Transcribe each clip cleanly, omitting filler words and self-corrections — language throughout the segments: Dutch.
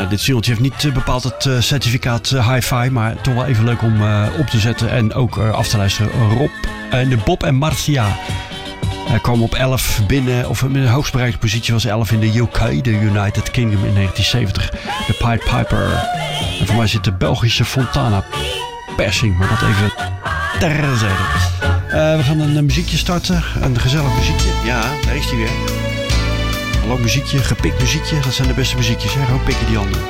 Nou, dit singeltje heeft niet bepaald het certificaat hi-fi, maar toch wel even leuk om op te zetten en ook af te luisteren. Rob en de Bob en Marcia. Hij kwam op 11 binnen, of de hoogst bereikte positie was 11 in de UK, de United Kingdom in 1970. De Pied Piper. En voor mij zit de Belgische Fontana Persing, maar dat even terzijde. We gaan een muziekje starten, een gezellig muziekje. Ja, daar is hij weer. Hallo muziekje, gepikt muziekje, dat zijn de beste muziekjes, hè? Gewoon pikken die anderen.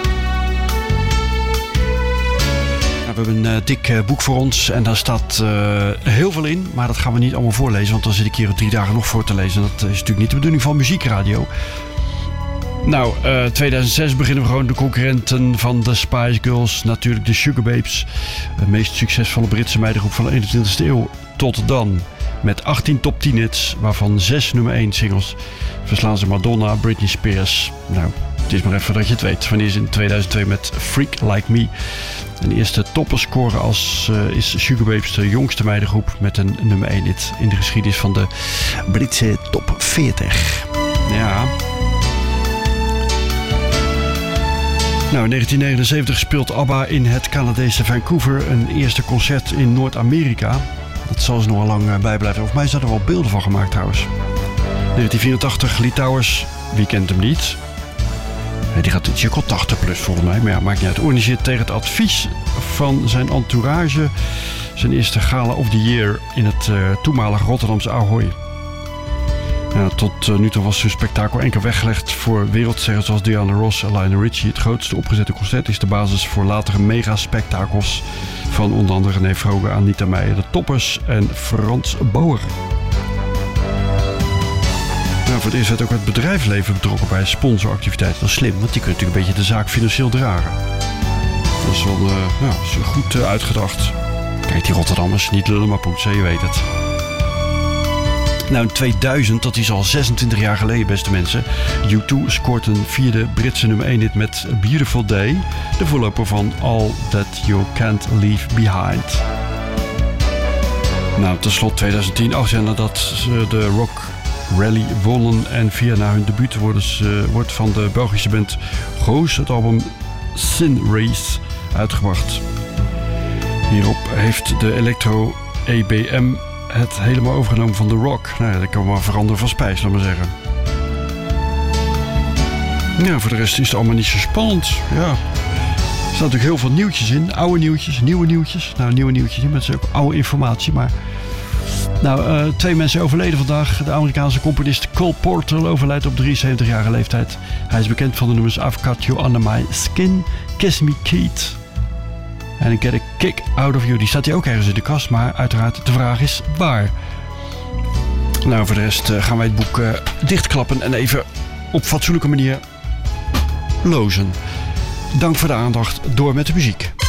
We hebben een dik boek voor ons en daar staat heel veel in, maar dat gaan we niet allemaal voorlezen, want dan zit ik hier 3 dagen nog voor te lezen. Dat is natuurlijk niet de bedoeling van muziekradio. Nou, 2006 beginnen we gewoon de concurrenten van de Spice Girls, natuurlijk de Sugar Babes. De meest succesvolle Britse meidengroep van de 21ste eeuw tot dan. Met 18 top 10 hits, waarvan 6 nummer 1 singles, verslaan ze Madonna, Britney Spears. Nou, het is maar even dat je het weet. Wanneer ze in 2002 met Freak Like Me een eerste topperscore als is Sugar Babes de jongste meidengroep met een nummer 1 hit in de geschiedenis van de Britse top 40. Ja. Nou, in 1979 speelt ABBA in het Canadese Vancouver een eerste concert in Noord-Amerika. Dat zal ze nog wel lang bijblijven. Volgens mij zijn er wel beelden van gemaakt trouwens. 1984, Lee Towers, wie kent hem niet? Die gaat ietsje 80 plus volgens mij, maar ja, maakt niet uit. Organiseert tegen het advies van zijn entourage zijn eerste Gala of the Year in het toenmalige Rotterdamse Ahoy. Ja, tot nu toe was zijn spektakel enkel weggelegd voor wereldsterren zoals Diana Ross en Lionel Richie. Het grootste opgezette concert is de basis voor latere mega-spektakels van onder andere René Vroger, Anita Meijer, de Toppers en Frans Bauer. Nou, voor het eerst werd ook het bedrijfsleven betrokken bij sponsoractiviteiten. Dat is slim, want die kunnen natuurlijk een beetje de zaak financieel dragen. Dat is wel goed uitgedacht. Kijk, die Rotterdammers, niet lullen maar poetsen, je weet het. Nou, in 2000, dat is al 26 jaar geleden, beste mensen. U2 scoort een 4e Britse nummer 1 hit met A Beautiful Day. De voorloper van All That You Can't Leave Behind. Nou, tenslotte 2010, 8 jaar nadat ze de Rock Rally wonnen en 4 jaar na hun debuut wordt van de Belgische band Goos het album Sin Race uitgebracht. Hierop heeft de Electro EBM het helemaal overgenomen van The Rock. Nou ja, dat kan maar veranderen van spijs, laat maar zeggen. Ja, voor de rest is het allemaal niet zo spannend. Ja. Er staan natuurlijk heel veel nieuwtjes in. Oude nieuwtjes, nieuwe nieuwtjes. Nou, nieuwe nieuwtjes niet, maar het is ook oude informatie. Maar nou, 2 mensen overleden vandaag. De Amerikaanse componist Cole Porter overlijdt op 73-jarige leeftijd. Hij is bekend van de nummers I've Got You Under My Skin, Kiss Me Kate en I Get a Kick Out of You. Die staat hier ook ergens in de kast, maar uiteraard de vraag is waar. Nou, voor de rest gaan wij het boek dichtklappen en even op fatsoenlijke manier lozen. Dank voor de aandacht. Door met de muziek.